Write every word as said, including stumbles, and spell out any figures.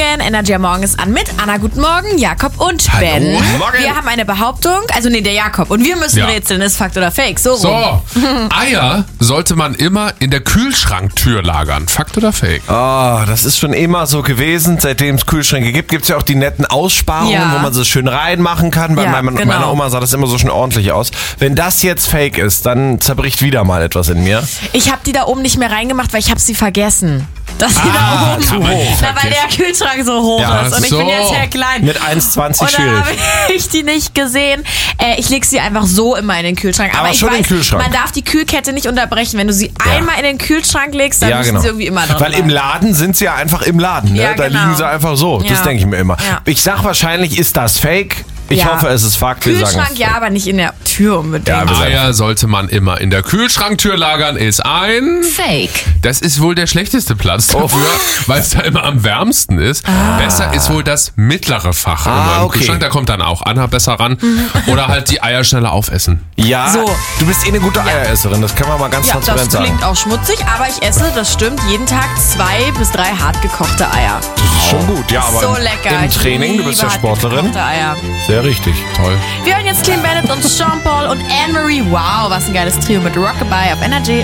Morgen. Energy am Morgen ist an mit Anna. Guten Morgen, Jakob und Ben. Hallo. Morgen. Wir haben eine Behauptung, also nee, der Jakob. Und wir müssen Ja. rätseln, ist Fakt oder Fake. So, rum. So, Eier sollte man immer in der Kühlschranktür lagern. Fakt oder Fake? Oh, das ist schon immer so gewesen. Seitdem es Kühlschränke gibt, gibt es ja auch die netten Aussparungen, Ja. wo man so schön reinmachen kann. Bei Ja, meiner, genau. meiner Oma sah das immer so schön ordentlich aus. Wenn das jetzt Fake ist, dann zerbricht wieder mal etwas in mir. Ich habe die da oben nicht mehr reingemacht, weil ich habe sie vergessen. Dass die Ah, da oben, kann man nicht na, weil der Kühlschrank so hoch Ja, ist und ich so. bin jetzt sehr klein. Mit eins zwanzig Und dann schwierig. habe ich die nicht gesehen. Äh, ich leg sie einfach so immer in den Kühlschrank. Aber, Aber ich schon in weiß, den Kühlschrank. man darf die Kühlkette nicht unterbrechen. Wenn du sie Ja. einmal in den Kühlschrank legst, dann Ja, müssen genau. sie irgendwie immer drin Weil im bleiben. Laden sind sie ja einfach im Laden. Ne? Ja, Da genau. liegen sie einfach so. Das Ja. denke ich mir immer. Ja. Ich sag wahrscheinlich, ist das Fake. Ich Ja. hoffe, es ist Fakt. Wir sagen Kühlschrank es. ja, aber nicht in der Tür unbedingt. Ja, wir sagen- Eier sollte man immer in der Kühlschranktür lagern, ist ein... Fake. Das ist wohl der schlechteste Platz dafür, weil es da immer am wärmsten ist. Besser ist wohl das mittlere Fach Ah, immer im okay. Kühlschrank. Da kommt dann auch Anna besser ran. Oder halt die Eier schneller aufessen. Ja, So. du bist eh eine gute Eieresserin. Das kann man mal ganz Ja, das transparent sagen. klingt auch schmutzig, aber ich esse, das stimmt, jeden Tag zwei bis drei hart gekochte Eier. Das ist schon gut. Ja, aber so im, lecker. im Ich Training, du bist ja liebe Sportlerin. hartgekochte Eier. Sehr richtig. Toll. Wir hören jetzt Clean Bandit und Sean Paul und Anne-Marie. Wow, was ein geiles Trio mit Rockabye auf Energy.